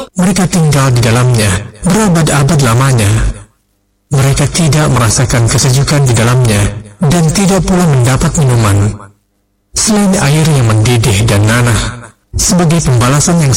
Mereka tinggal di dalamnya berabad-abad lamanya. Mereka tidak merasakan kesejukan di dalamnya dan tidak pula mendapat minuman selain air yang mendidih dan nanah sebagai pembalasan yang